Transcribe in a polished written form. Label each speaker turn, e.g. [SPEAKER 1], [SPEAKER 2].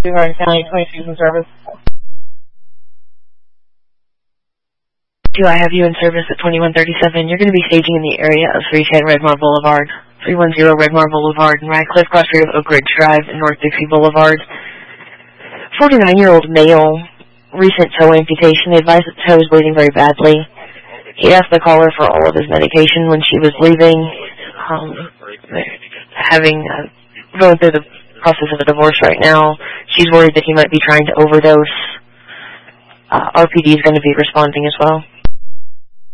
[SPEAKER 1] Hardin County, 22's in service.
[SPEAKER 2] Do I have you in service at 2137? You're going to be staging in the area of 310 Redmar Boulevard, 310 Redmar Boulevard, and Radcliffe, cross street of Oak Ridge Drive and North Dixie Boulevard. 49-year-old male, recent toe amputation. They advised that the toe is bleeding very badly. He asked the caller for all of his medication when she was leaving, going through the process of a divorce right now. She's worried that he might be trying to overdose. RPD is going to be responding as well.